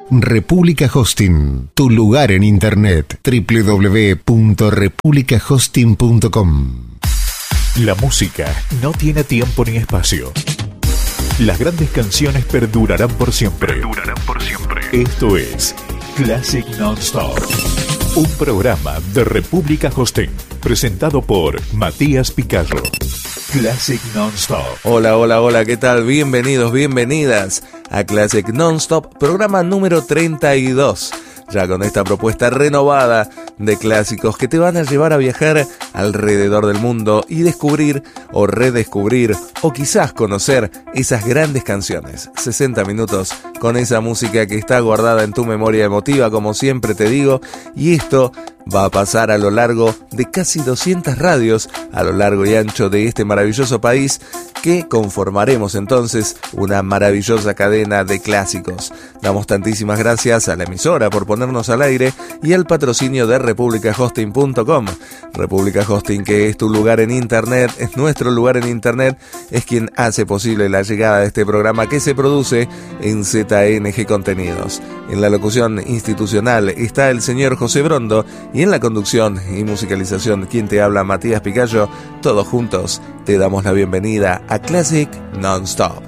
República Hosting, tu lugar en internet. www.republicahosting.com. La música no tiene tiempo ni espacio. Las grandes canciones perdurarán por siempre. Esto es Classic Non-Stop, un programa de República Hosting, presentado por Matías Picayo. Classic Non-Stop. Hola, ¿qué tal? Bienvenidos, bienvenidas a Classic Non-Stop, programa número 32. Ya con esta propuesta renovada de clásicos que te van a llevar a viajar alrededor del mundo y descubrir o redescubrir o quizás conocer esas grandes canciones. 60 minutos con esa música que está guardada en tu memoria emotiva, como siempre te digo, y esto va a pasar a lo largo de casi 200 radios a lo largo y ancho de este maravilloso país, que conformaremos entonces una maravillosa cadena de clásicos. Damos tantísimas gracias a la emisora por ponernos al aire y al patrocinio de republicahosting.com. República Hosting, que es tu lugar en internet, es nuestro lugar en internet, es quien hace posible la llegada de este programa que se produce en ZNG Contenidos. En la locución institucional está el señor José Brondo y en la conducción y musicalización quien te habla, Matías Picayo. Todos juntos te damos la bienvenida a Classic Non-Stop.